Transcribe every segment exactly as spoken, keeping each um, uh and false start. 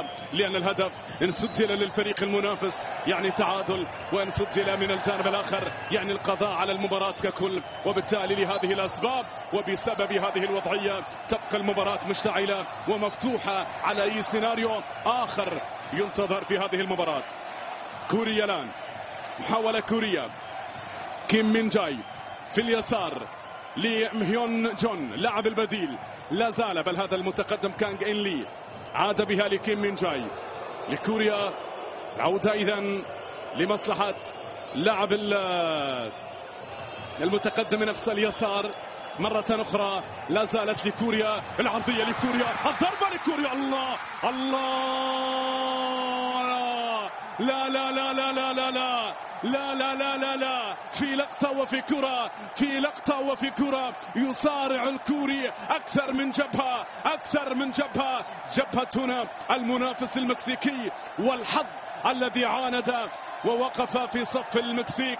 لأن الهدف إن سجل للفريق المنافس يعني تعادل، وإن سجل من الجانب الآخر يعني القضاء على المباراة ككل. وبالتالي لهذه الأسباب وبسبب هذه الوضعية تبقى المباراة مشتعلة ومفتوحة على أي سيناريو آخر ينتظر في هذه المباراة. كوريا الآن، محاولة كوريا، كيم مين جاي في اليسار لمهيون جون لاعب البديل، لا زال بل هذا المتقدم كانغ إن لي، عاد بها لكيم مين جاي لكوريا. العودة إذن لمصلحة لاعب المتقدم من أقصى اليسار مرة أخرى، لا زالت لكوريا، العرضية لكوريا، الضربة لكوريا. الله الله، لا لا لا لا لا لا لا لا لا لا لا لا في لقطة وفي كرة، في لقطة وفي كرة يصارع الكوري أكثر من جبهة، أكثر من جبهة. جبهة هنا المنافس المكسيكي، والحظ الذي عاند ووقف في صف المكسيك.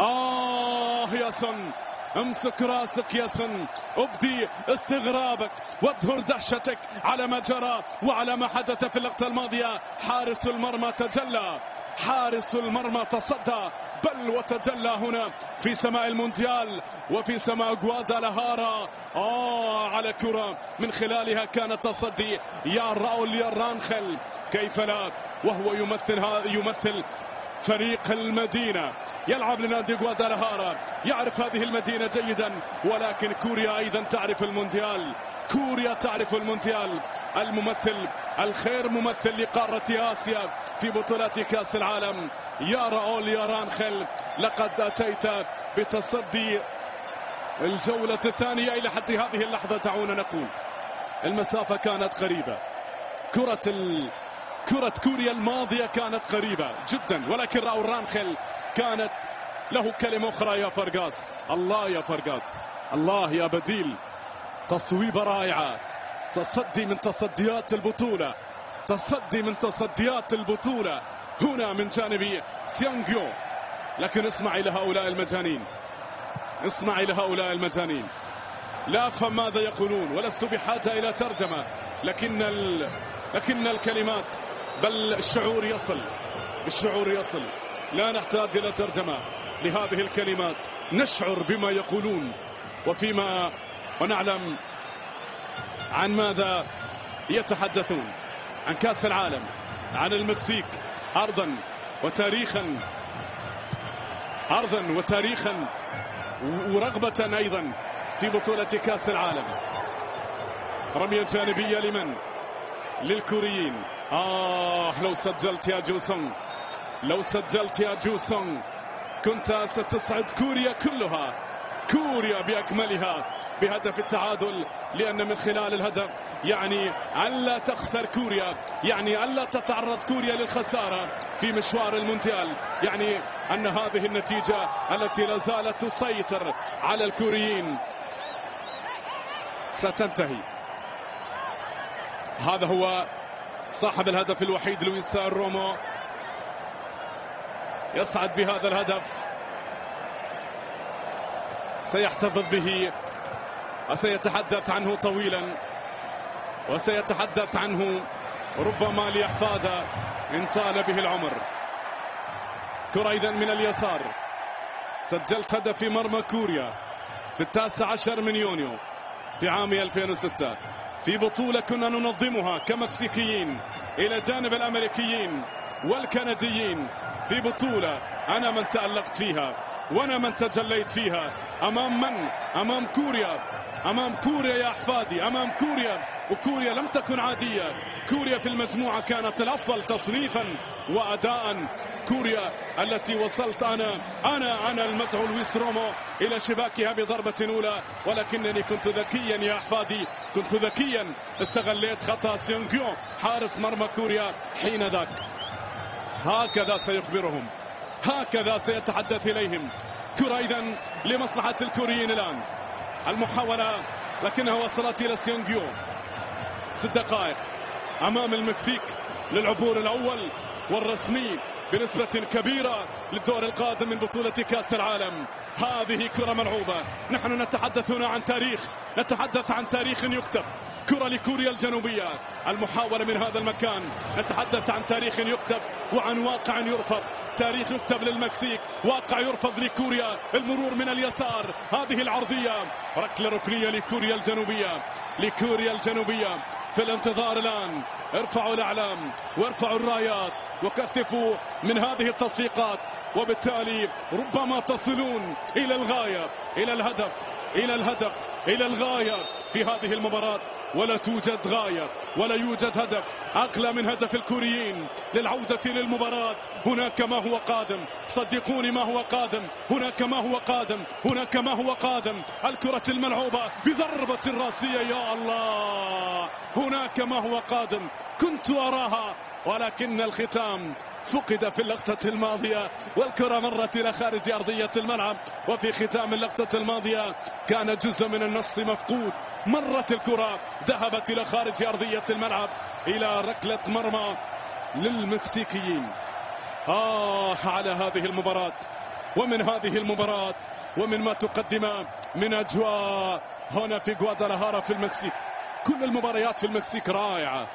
آه يا سن، امسك راسك يا سن، ابدي استغرابك واظهر دهشتك على ما جرى وعلى ما حدث في اللقطة الماضية. حارس المرمى تجلى، حارس المرمى تصدى بل وتجلى هنا في سماء المونديال وفي سماء غوادالاهارا. آه على كرة من خلالها كان التصدي يا راؤول يا رانخيل، كيف لا، وهو يمثل يمثل فريق المدينة، يلعب لنادي غوادالاهارا، يعرف هذه المدينة جيدا. ولكن كوريا أيضا تعرف المونديال، كوريا تعرف المونديال، الممثل الخير ممثل لقارة آسيا في بطولات كأس العالم. يا راؤول يا رانخيل، لقد أتيت بتصدي الجولة الثانية إلى حد هذه اللحظة. دعونا نقول المسافة كانت قريبة، كرة ال... كرة كوريا الماضية كانت قريبة جدا، ولكن راؤول رانخيل كانت له كلمة أخرى. يا فرقاس، الله يا فرقاس، الله يا بديل، تصويبة رائعة، تصدي من تصديات البطولة، تصدي من تصديات البطولة هنا من جانب سيانغيو. لكن اسمعي لهؤلاء المجانين، اسمعي لهؤلاء المجانين، لا أفهم ماذا يقولون ولست بحاجة إلى ترجمة، لكن ال... لكن الكلمات بل الشعور يصل، الشعور يصل، لا نحتاج إلى ترجمة لهذه الكلمات، نشعر بما يقولون وفيما ونعلم عن ماذا يتحدثون، عن كأس العالم، عن المكسيك أرضا وتاريخا، أرضا وتاريخا ورغبة أيضا في بطولة كأس العالم. رمية جانبية لمن؟ للكوريين. آه لو سجلت يا جوسونغ، لو سجلت يا جوسونغ كنت ستصعد كوريا كلها، كوريا بأكملها بهدف التعادل، لأن من خلال الهدف يعني ألا تخسر كوريا، يعني ألا تتعرض كوريا للخسارة في مشوار المونديال، يعني أن هذه النتيجة التي لا زالت تسيطر على الكوريين ستنتهي. هذا هو صاحب الهدف الوحيد لويس رومو، يصعد بهذا الهدف، سيحتفظ به وسيتحدث عنه طويلا وسيتحدث عنه ربما لأحفاده إن طال به العمر. كرة إذن من اليسار، سجلت هدف في مرمى كوريا في التاسع عشر من يونيو في عام ألفين وستة في بطولة كنا ننظمها كمكسيكيين إلى جانب الأمريكيين والكنديين، في بطولة أنا من تألقت فيها وأنا من تجليت فيها. أمام من؟ أمام كوريا، أمام كوريا يا أحفادي، أمام كوريا. وكوريا لم تكن عادية، كوريا في المجموعة كانت الأفضل تصنيفا وأداء. كوريا التي وصلت أنا أنا أنا المدعو لويس رومو إلى شباكها بضربة أولى، ولكنني كنت ذكيا يا أحفادي، كنت ذكيا، استغليت خطأ سيونغيو حارس مرمى كوريا حين ذاك. هكذا سيخبرهم، هكذا سيتحدث إليهم. كرة إذن لمصلحة الكوريين الآن، المحاولة لكنها وصلت إلى سيونغيو. ست دقائق أمام المكسيك للعبور الأول والرسمي بنسبة كبيرة للدور القادم من بطولة كأس العالم. هذه كرة ملعوبة، نحن نتحدث هنا عن تاريخ، نتحدث عن تاريخ يكتب، كرة لكوريا الجنوبية. المحاولة من هذا المكان، نتحدث عن تاريخ يكتب وعن واقع يرفض. تاريخ يكتب للمكسيك، واقع يرفض لكوريا. المرور من اليسار، هذه العرضية، ركلة ركنية لكوريا الجنوبية. لكوريا الجنوبية في الانتظار الآن. ارفعوا الأعلام وارفعوا الرايات وكثفوا من هذه التصفيقات، وبالتالي ربما تصلون إلى الغاية، إلى الهدف، إلى الهدف، إلى الغاية في هذه المباراة. ولا توجد غاية ولا يوجد هدف أغلى من هدف الكوريين للعودة للمباراة. هناك ما هو قادم، صدقوني ما هو قادم. هناك ما هو قادم، هناك ما هو قادم. الكرة الملعوبة بضربة راسية، يا الله، هناك ما هو قادم. كنت أراها ولكن الختام فقد في اللقطة الماضية، والكرة مرت إلى خارج أرضية الملعب. وفي ختام اللقطة الماضية كان جزء من النص مفقود. مرت الكرة، ذهبت إلى خارج أرضية الملعب إلى ركلة مرمى للمكسيكيين. آه على هذه المباراة، ومن هذه المباراة ومن ما تقدم من أجواء هنا في غوادالاهارا في المكسيك. كل المباريات في المكسيك رائعة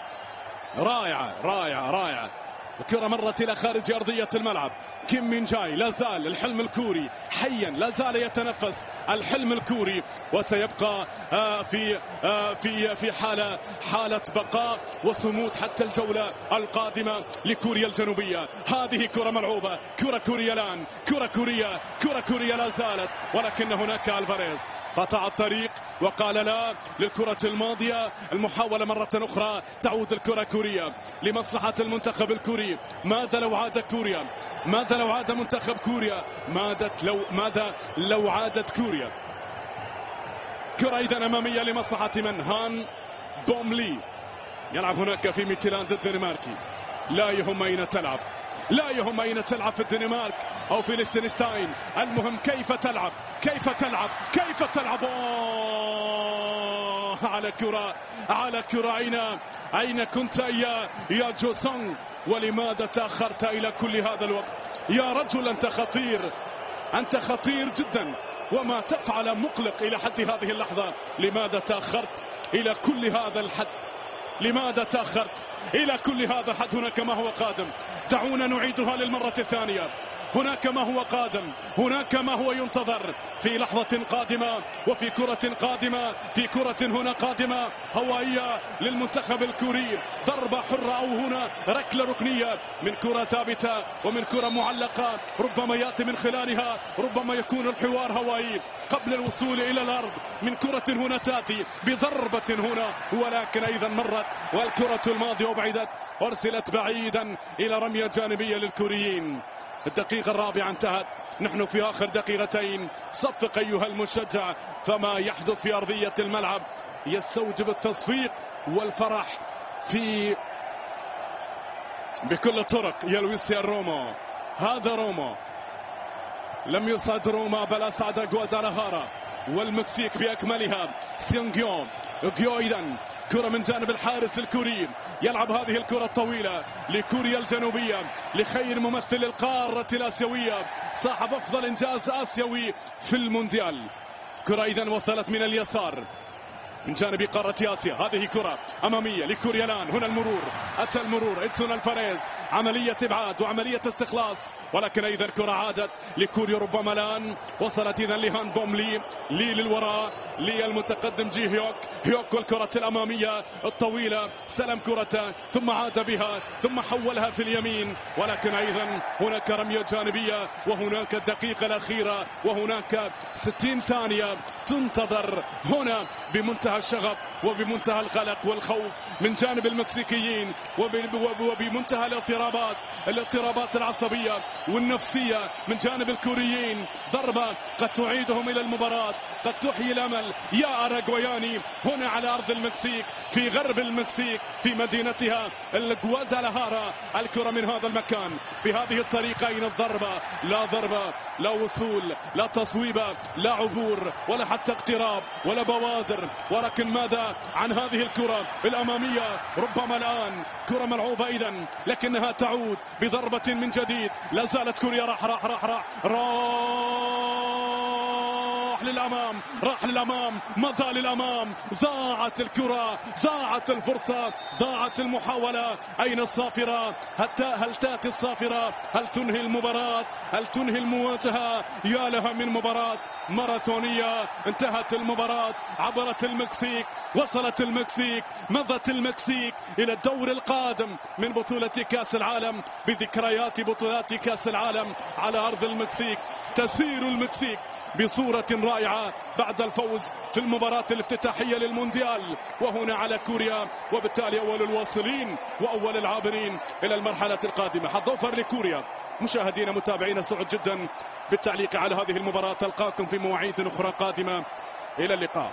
رائعة رائعة رائعة. الكرة مرت إلى خارج أرضية الملعب. كيم مين جاي لا زال الحلم الكوري حيا، لا زال يتنفس الحلم الكوري، وسيبقى في في في حالة حالة بقاء وصمود حتى الجولة القادمة لكوريا الجنوبية. هذه كرة ملعوبة، كرة كوريا الآن، كرة كوريا، كرة كوريا لا زالت، ولكن هناك ألفاريز قطع الطريق وقال لا للكرة الماضية. المحاولة مرة أخرى، تعود الكرة كوريا لمصلحة المنتخب الكوري. ماذا لو عاد كوريا؟ ماذا لو عاد منتخب كوريا؟ ماذا لو ماذا لو عادت كوريا؟ كرة إذا أمامية لمصلحة من؟ هان بوملي يلعب هناك في ميتلاند الدنماركي. لا يهم أين تلعب، لا يهم أين تلعب، في الدنمارك أو في ليشتنشتاين، المهم كيف تلعب، كيف تلعب، كيف تلعب. أوه على كرة، على كرة. أين أين كنت يا يا جوسونغ؟ ولماذا تأخرت إلى كل هذا الوقت؟ يا رجل أنت خطير، أنت خطير جدا، وما تفعل مقلق إلى حد هذه اللحظة. لماذا تأخرت إلى كل هذا الحد؟ لماذا تأخرت إلى كل هذا الحد؟ هناك ما هو قادم، دعونا نعيدها للمرة الثانية. هناك ما هو قادم، هناك ما هو ينتظر في لحظة قادمة وفي كرة قادمة، في كرة هنا قادمة هوائية للمنتخب الكوري. ضربة حرة أو هنا ركلة ركنية من كرة ثابتة ومن كرة معلقة، ربما يأتي من خلالها، ربما يكون الحوار هوائي قبل الوصول إلى الأرض. من كرة هنا تأتي بضربة هنا، ولكن أيضا مرت والكرة الماضية وبعدت، أرسلت بعيدا إلى رمية جانبية للكوريين. الدقيقة الرابعة انتهت، نحن في آخر دقيقتين. صفق أيها المشجع، فما يحدث في أرضية الملعب يستوجب التصفيق والفرح في بكل الطرق. يا لويس يا روما، هذا روما، لم يصعد روما بل أصعد غوادالاهارا والمكسيك بأكملها. سيونغيون غيو إذن كرة من جانب الحارس الكوري، يلعب هذه الكرة الطويلة لكوريا الجنوبية، لخير ممثل القارة الآسيوية، صاحب أفضل إنجاز آسيوي في المونديال. كرة إذن وصلت من اليسار من جانب قارة آسيا. هذه كرة أمامية لكوريا الآن. هنا المرور، أتى المرور، إدسون الفاريز، عملية إبعاد وعملية استخلاص، ولكن أيضا كرة عادت لكوريا ربما الآن. وصلت إذا لهان بوملي، لي للوراء، لي المتقدم جي هيوك، هيوك والكرة الأمامية الطويلة، سلم كرة ثم عاد بها ثم حولها في اليمين، ولكن أيضا هناك رمية جانبية، وهناك الدقيقة الأخيرة، وهناك ستين ثانية تنتظر هنا بمنتهى الشغب وبمنتهى القلق والخوف من جانب المكسيكيين، وبمنتهى الاضطرابات الاضطرابات العصبية والنفسية من جانب الكوريين. ضربة قد تعيدهم إلى المباراة، قد تحيي الأمل. يا أراغواياني هنا على أرض المكسيك، في غرب المكسيك، في مدينتها غوادالاهارا. الكرة من هذا المكان بهذه الطريقة. أين الضربة؟ لا ضربة، لا وصول، لا تصويبة، لا عبور، ولا حتى اقتراب، ولا بوادر. ولكن ماذا عن هذه الكرة الأمامية؟ ربما الآن كرة ملعوبة إذن، لكنها تعود بضربة من جديد. لا زالت كوريا راح راح راح راح, راح للأمام. للأمام، راح للأمام، مضى للأمام، ضاعت الكرة، ضاعت الفرصة، ضاعت المحاولة. أين الصافرة؟ هل تأتي الصافرة؟ هل تنهي المباراة؟ هل تنهي المواجهة؟ يا لها من مباراة ماراثونية. انتهت المباراة، عبرت المكسيك، وصلت المكسيك، مضت المكسيك إلى الدور القادم من بطولة كأس العالم بذكريات بطولات كأس العالم على أرض المكسيك. تسير المكسيك بصورة رائعة بعد الفوز في المباراة الافتتاحية للمونديال، وهنا على كوريا، وبالتالي أول الواصلين وأول العابرين إلى المرحلة القادمة. حظ أوفر لكوريا. مشاهدينا متابعينا، سعد جدا بالتعليق على هذه المباراة. تلقاكم في مواعيد أخرى قادمة. إلى اللقاء.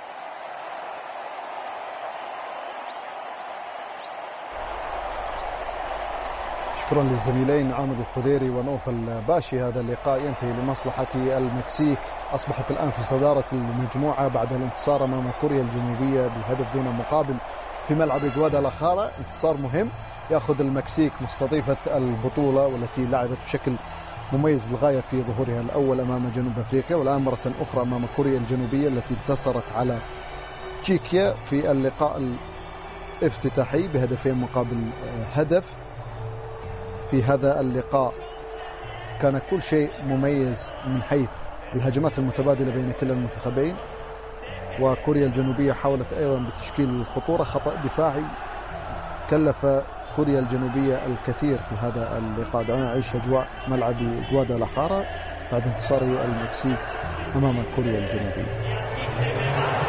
شكرا للزميلين عامر الخضيري ونوفل باشي. هذا اللقاء ينتهي لمصلحة المكسيك، أصبحت الآن في صدارة المجموعة بعد الانتصار أمام كوريا الجنوبية بهدف دون مقابل في ملعب جوادالاخارا. انتصار مهم يأخذ المكسيك مستضيفة البطولة والتي لعبت بشكل مميز للغاية في ظهورها الأول أمام جنوب أفريقيا، والآن مرة أخرى أمام كوريا الجنوبية التي انتصرت على تشيكيا في اللقاء الافتتاحي بهدفين مقابل هدف. في هذا اللقاء كان كل شيء مميز من حيث الهجمات المتبادلة بين كلا المنتخبين، وكوريا الجنوبية حاولت أيضا بتشكيل الخطورة. خطأ دفاعي كلف كوريا الجنوبية الكثير في هذا اللقاء. دعونا نعيش أجواء ملعب جوادالاخارا بعد انتصار المكسيك أمام كوريا الجنوبية.